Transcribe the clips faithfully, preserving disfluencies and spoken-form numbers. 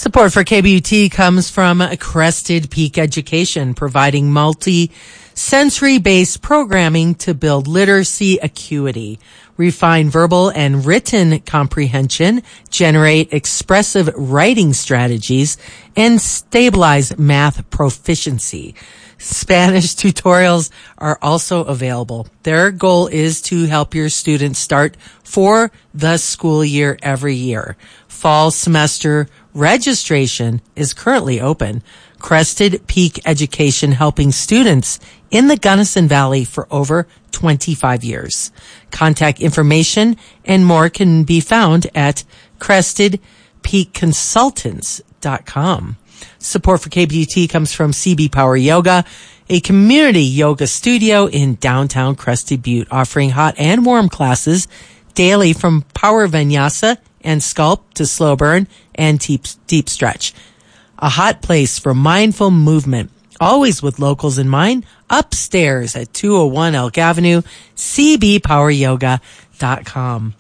Support for K B U T comes from Crested Peak Education, providing multi-sensory-based programming to build literacy acuity, refine verbal and written comprehension, generate expressive writing strategies, and stabilize math proficiency. Spanish tutorials are also available. Their goal is to help your students start for the school year every year. Fall semester registration is currently open. Crested Peak Education, helping students in the Gunnison Valley for over twenty-five years. Contact information and more can be found at crested peak consultants dot com. Support for K B U T comes from C B Power Yoga, a community yoga studio in downtown Crested Butte, offering hot and warm classes daily from power vinyasa and sculpt to slow burn and deep, deep stretch. A hot place for mindful movement, always with locals in mind, upstairs at two oh one Elk Avenue, c b power yoga dot com.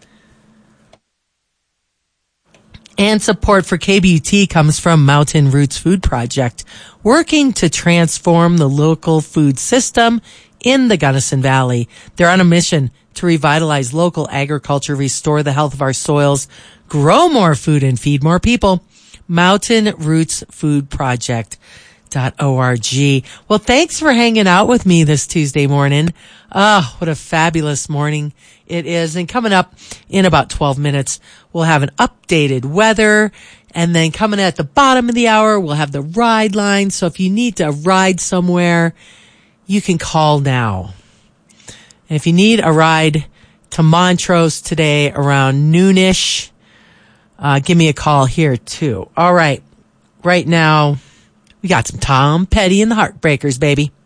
And support for K B U T comes from Mountain Roots Food Project, working to transform the local food system in the Gunnison Valley. They're on a mission to revitalize local agriculture, restore the health of our soils, grow more food, and feed more people. Mountain Roots Food Project dot org. Well, thanks for hanging out with me this Tuesday morning. Oh, what a fabulous morning it is. And coming up in about twelve minutes, we'll have an updated weather. And then coming at the bottom of the hour, we'll have the ride line. So if you need to ride somewhere, you can call now. And if you need a ride to Montrose today around noonish, uh, give me a call here too. All right. Right now, we got some Tom Petty and the Heartbreakers, baby.